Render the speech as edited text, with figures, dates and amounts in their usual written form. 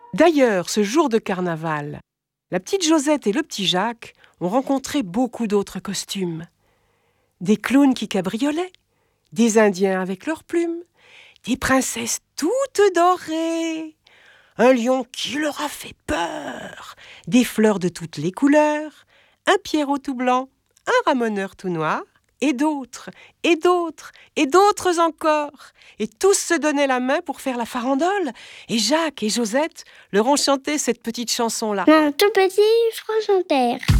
D'ailleurs, ce jour de carnaval, la petite Josette et le petit Jacques ont rencontré beaucoup d'autres costumes. Des clowns qui cabriolaient, des Indiens avec leurs plumes, des princesses toutes dorées, un lion qui leur a fait peur, des fleurs de toutes les couleurs, un Pierrot tout blanc, un ramoneur tout noir, et d'autres, et d'autres, et d'autres encore. Et tous se donnaient la main pour faire la farandole. Et Jacques et Josette leur ont chanté cette petite chanson-là. Mon tout petit franc-chanteur.